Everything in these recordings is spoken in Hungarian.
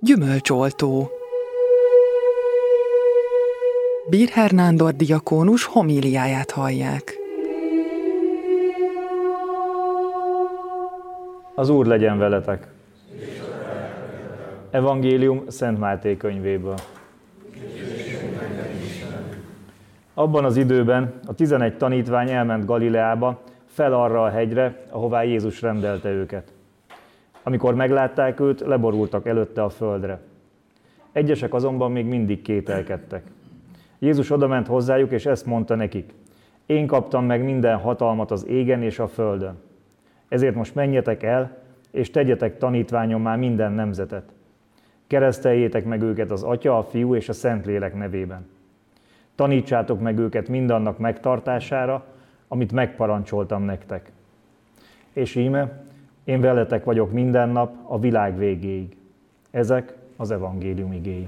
Gyümölcsoltó. Birher Nándor diakónus homíliáját hallják. Az Úr legyen veletek! Evangélium Szent Máté könyvéből. Abban az időben a 11 tanítvány elment Galileába, fel arra a hegyre, ahová Jézus rendelte őket. Amikor meglátták őt, leborultak előtte a földre. Egyesek azonban még mindig kételkedtek. Jézus odament hozzájuk, és ezt mondta nekik: Én kaptam meg minden hatalmat az égen és a földön. Ezért most menjetek el, és tegyetek tanítványommá minden nemzetet. Kereszteljétek meg őket az Atya, a Fiú és a Szentlélek nevében. Tanítsátok meg őket mindannak megtartására, amit megparancsoltam nektek. És íme, én veletek vagyok minden nap a világ végéig. Ezek az evangélium igéi.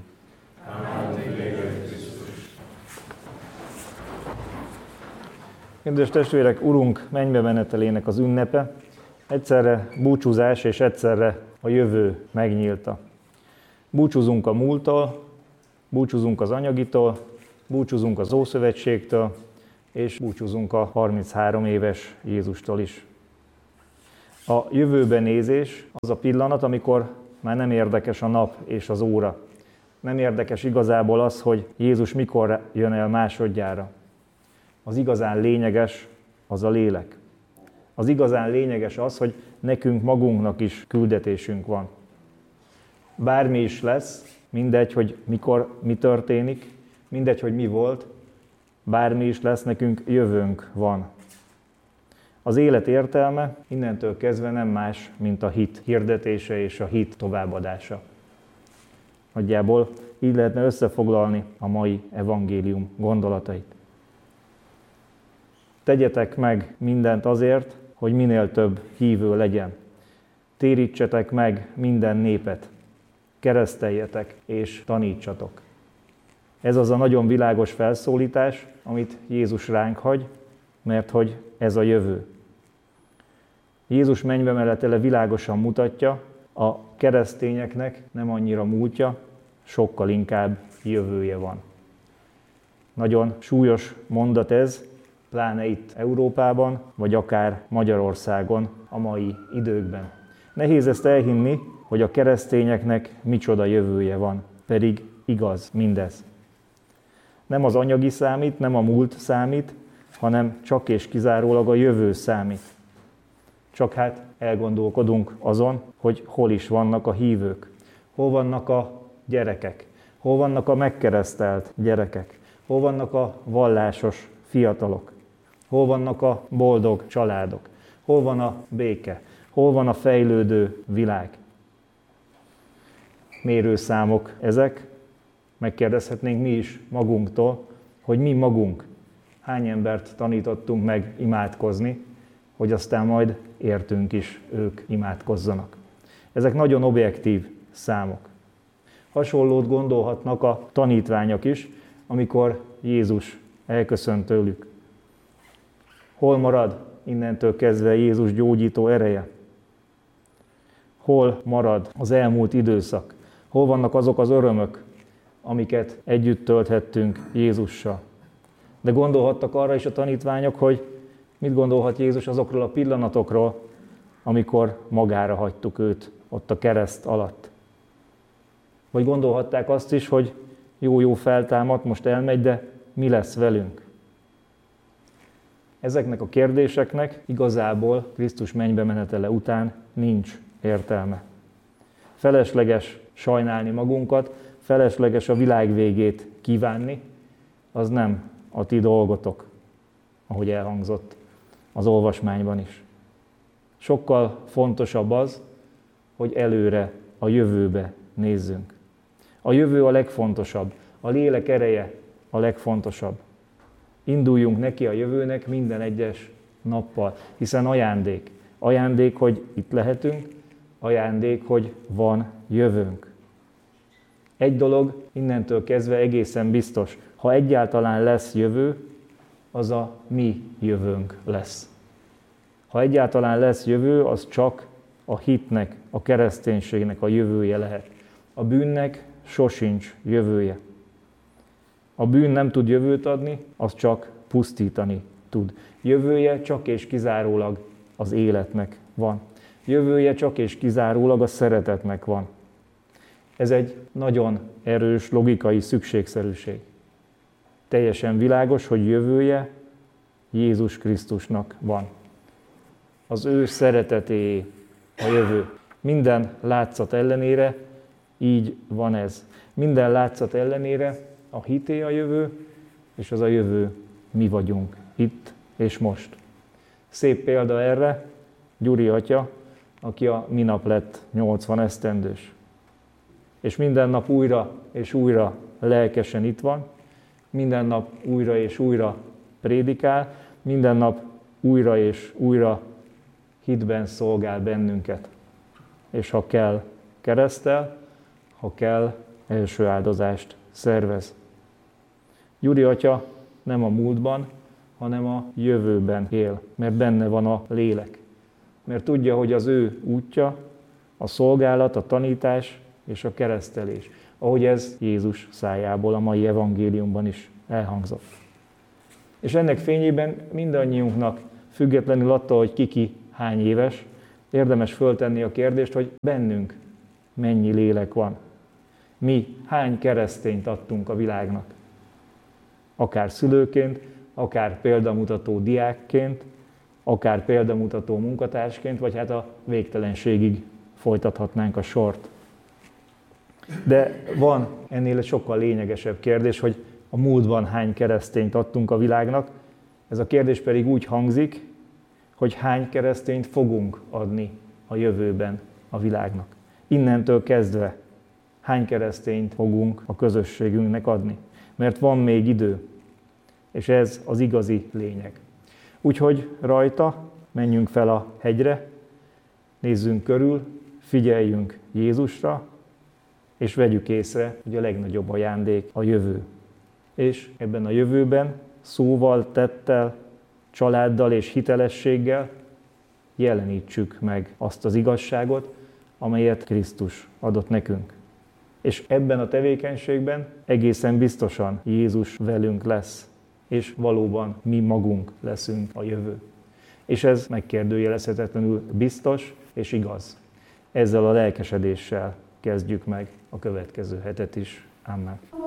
Kedves testvérek, Urunk mennybe menetelének az ünnepe, egyszerre búcsúzás és egyszerre a jövő megnyílta. Búcsúzunk a múlttól, búcsúzunk az anyagitól, búcsúzunk az Ószövetségtől, és búcsúzunk a 33 éves Jézustól is. A jövőbe nézés az a pillanat, amikor már nem érdekes a nap és az óra. Nem érdekes igazából az, hogy Jézus mikor jön el másodjára. Az igazán lényeges az a lélek. Az igazán lényeges az, hogy nekünk magunknak is küldetésünk van. Bármi is lesz, mindegy, hogy mikor mi történik, mindegy, hogy mi volt, bármi is lesz, nekünk jövőnk van. Az élet értelme innentől kezdve nem más, mint a hit hirdetése és a hit továbbadása. Nagyjából így lehetne összefoglalni a mai evangélium gondolatait. Tegyetek meg mindent azért, hogy minél több hívő legyen. Térítsetek meg minden népet. Kereszteljetek és tanítsatok. Ez az a nagyon világos felszólítás, amit Jézus ránk hagy, mert hogy ez a jövő. Jézus mennybe menetele világosan mutatja, a keresztényeknek nem annyira múltja, sokkal inkább jövője van. Nagyon súlyos mondat ez, pláne itt Európában, vagy akár Magyarországon a mai időkben. Nehéz ezt elhinni, hogy a keresztényeknek micsoda jövője van, pedig igaz mindez. Nem az anyagi számít, nem a múlt számít, hanem csak és kizárólag a jövő számít. Csak hát elgondolkodunk azon, hogy hol is vannak a hívők, hol vannak a gyerekek, hol vannak a megkeresztelt gyerekek, hol vannak a vallásos fiatalok, hol vannak a boldog családok, hol van a béke, hol van a fejlődő világ. Mérőszámok ezek, megkérdezhetnénk mi is magunktól, hogy mi magunk hány embert tanítottunk meg imádkozni, hogy aztán majd értünk is ők imádkozzanak. Ezek nagyon objektív számok. Hasonlót gondolhatnak a tanítványok is, amikor Jézus elköszönt tőlük. Hol marad innentől kezdve Jézus gyógyító ereje? Hol marad az elmúlt időszak? Hol vannak azok az örömök, amiket együtt tölthettünk Jézussal? De gondolhattak arra is a tanítványok, hogy mit gondolhat Jézus azokról a pillanatokról, amikor magára hagytuk őt ott a kereszt alatt. Vagy gondolhatták azt is, hogy jó feltámadt, most elmegy, de mi lesz velünk? Ezeknek a kérdéseknek igazából Krisztus mennybe menetele után nincs értelme. Felesleges sajnálni magunkat, felesleges a világ végét kívánni, az nem a ti dolgotok, ahogy elhangzott az olvasmányban is. Sokkal fontosabb az, hogy előre, a jövőbe nézzünk. A jövő a legfontosabb, a lélek ereje a legfontosabb. Induljunk neki a jövőnek minden egyes nappal, hiszen ajándék. Ajándék, hogy itt lehetünk, ajándék, hogy van jövőnk. Egy dolog innentől kezdve egészen biztos, ha egyáltalán lesz jövő, az a mi jövőnk lesz. Ha egyáltalán lesz jövő, az csak a hitnek, a kereszténységnek a jövője lehet. A bűnnek sosincs jövője. A bűn nem tud jövőt adni, az csak pusztítani tud. Jövője csak és kizárólag az életnek van. Jövője csak és kizárólag a szeretetnek van. Ez egy nagyon erős logikai szükségszerűség. Teljesen világos, hogy jövője Jézus Krisztusnak van. Az ő szereteté a jövő. Minden látszat ellenére így van ez. Minden látszat ellenére a hité a jövő, és az a jövő mi vagyunk itt és most. Szép példa erre Gyuri atya, aki a minap lett 80 esztendős. És minden nap újra és újra lelkesen itt van, minden nap újra és újra prédikál, minden nap újra és újra hitben szolgál bennünket. És ha kell, keresztel, ha kell, első áldozást szervez. Gyuri atya nem a múltban, hanem a jövőben él, mert benne van a lélek. Mert tudja, hogy az ő útja, a szolgálat, a tanítás és a keresztelés, ahogy ez Jézus szájából a mai evangéliumban is elhangzott. És ennek fényében mindannyiunknak, függetlenül attól, hogy ki hány éves, érdemes föltenni a kérdést, hogy bennünk mennyi lélek van. Mi hány keresztényt adtunk a világnak? Akár szülőként, akár példamutató diákként, akár példamutató munkatársként, vagy hát a végtelenségig folytathatnánk a sort. De van ennél egy sokkal lényegesebb kérdés, hogy a múltban hány keresztényt adtunk a világnak. Ez a kérdés pedig úgy hangzik, hogy hány keresztényt fogunk adni a jövőben a világnak. Innentől kezdve hány keresztényt fogunk a közösségünknek adni. Mert van még idő, és ez az igazi lényeg. Úgyhogy rajta menjünk fel a hegyre, nézzünk körül, figyeljünk Jézusra, és vegyük észre, hogy a legnagyobb ajándék a jövő. És ebben a jövőben szóval, tettel, családdal és hitelességgel jelenítsük meg azt az igazságot, amelyet Krisztus adott nekünk. És ebben a tevékenységben egészen biztosan Jézus velünk lesz, és valóban mi magunk leszünk a jövő. És ez megkérdőjelezhetetlenül biztos és igaz. Ezzel a lelkesedéssel kezdjük meg a következő hetet is. Amen.